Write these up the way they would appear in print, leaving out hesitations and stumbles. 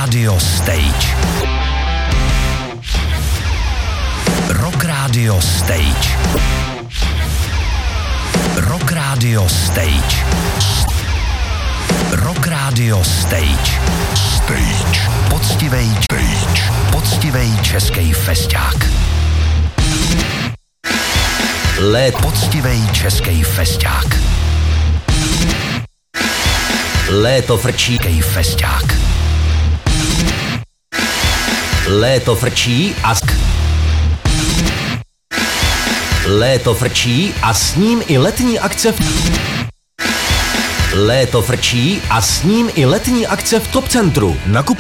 Radio Stage. Rock Radio Stage. Rock Radio Stage. Rock Radio Stage. Stage. Poctivej český festák. Poctivej český festák. Léto frčí festák. Léto frčí a léto frčí a s ním i letní akce Léto frčí a s ním i letní akce v Top Centru.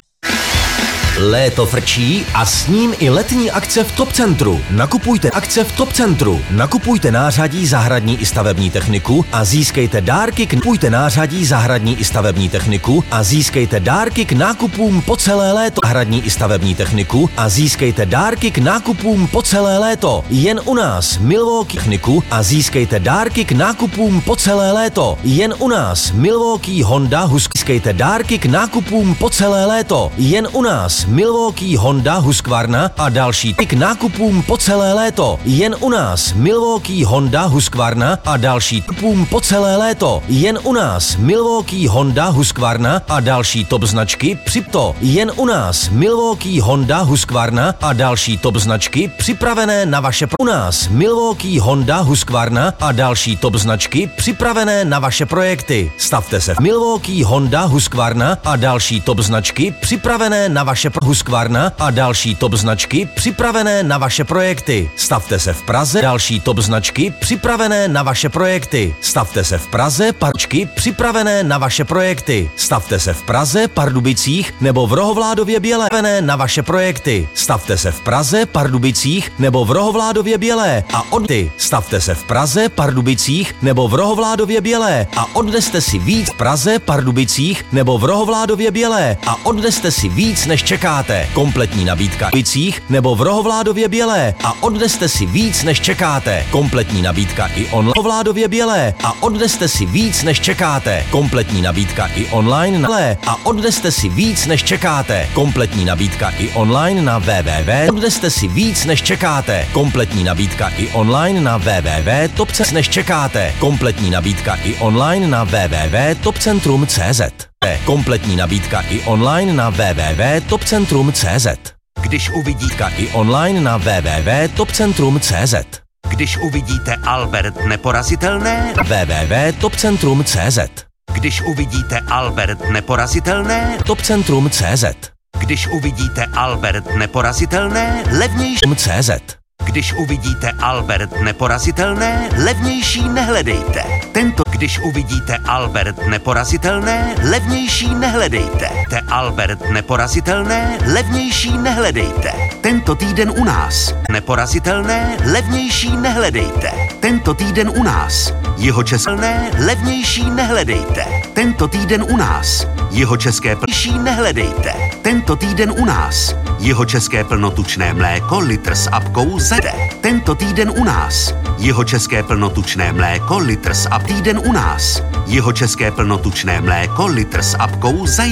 Léto frčí a s ním i letní akce v Top Centru. Nakupujte akce v Top Centru. Nakupujte nářadí, zahradní i stavební techniku a získejte dárky kupujte nářadí, zahradní i stavební techniku a získejte dárky k nákupům po celé léto. Zahradní i stavební techniku a získejte dárky k nákupům po celé léto. Jen u nás Milwaukee techniku a získejte dárky k nákupům po celé léto. Jen u nás Milwaukee Honda Husqvarna. Získejte dárky k nákupům po celé léto. Jen u nás Milwaukee Honda Husqvarna a další k nákupům po celé léto. Jen u nás Milwaukee Honda Husqvarna a další kupům po celé léto. Jen u nás Milwaukee Honda Husqvarna a další top značky připto. Jen u nás Milwaukee Honda Husqvarna a další top značky připravené na vaše u nás Milwaukee Honda Husqvarna a další top značky připravené na vaše projekty. Stavte se v Milwaukee Honda Husqvarna a další top značky připravené na vaše Husqvarna a další top značky připravené na vaše projekty. Stavte se v Praze další top značky připravené na vaše projekty. Stavte se v Praze parčky připravené na vaše projekty. Stavte se v Praze, Pardubicích nebo v Rohovládově Bělé na vaše projekty. Stavte se v Praze, Pardubicích nebo v Rohovládově Bělé a odty. Stavte se v Praze, Pardubicích nebo v Rohovládově Bělé a odneste si víc v Praze, Pardubicích nebo v Rohovládově Bělé a odneste si víc než čekáte. Kompletní nabídka v Pardubicích nebo v Rohovládově Bělé a odneste si víc než čekáte. Kompletní nabídka i online v Rohovládově Bělé a odneste si víc než čekáte. Kompletní nabídka i online na a odneste si víc než čekáte. Kompletní nabídka i online na www. Odneste si víc než čekáte. Kompletní nabídka i online na www.topcentrum než čekáte. Kompletní nabídka i online na www.topcentrum.cz. Kompletní nabídka i online na www.topcentrum.cz. Když uvidíte i online na www.topcentrum.cz. Když uvidíte Albert Neporazitelné www.topcentrum.cz. Když uvidíte Albert Neporazitelné Topcentrum.cz. Když uvidíte Albert Neporazitelné levnější.cz. Když uvidíte Albert Neporazitelné, levnější nehledejte. Když uvidíte Albert Neporazitelné, levnější nehledejte. Albert Neporazitelné, levnější nehledejte. Tento týden u nás. Neporazitelné, levnější nehledejte. Tento týden u nás. Jihočeské levnější nehledejte. Tento týden u nás. Jihočeské plnější nehledejte. Tento týden u nás. Jihočeské plnotučné mléko litr s apkou zde. Tento týden u nás. Jihočeské plnotučné mléko litr s apkou. Týden u nás. Jihočeské plnotučné mléko litr s apkou za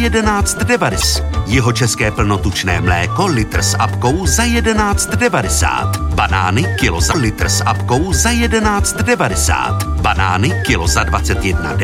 11,90. Jihočeské plnotučné mléko litr s apkou za 11,90. Banány kilo za litr s apkou za 11,90. Banány kilo za 21,90.